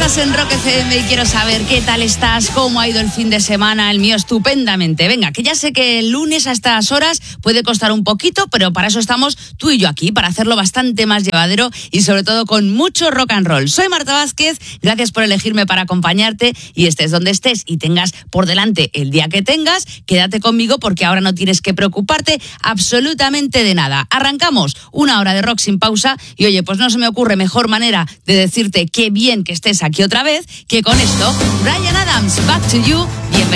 Estás en Rock FM y quiero saber qué tal estás, cómo ha ido el fin de semana. El mío estupendamente. Venga, que ya sé que el lunes a estas horas puede costar un poquito, pero para eso estamos tú y yo aquí, para hacerlo bastante más llevadero y sobre todo con mucho rock and roll. Soy Marta Vázquez, gracias por elegirme para acompañarte y estés donde estés y tengas por delante el día que tengas, quédate conmigo porque ahora no tienes que preocuparte absolutamente de nada. Arrancamos una hora de rock sin pausa y oye, pues no se me ocurre mejor manera de decirte qué bien que estés aquí otra vez que con esto. Bryan Adams, Back to You, bienvenido.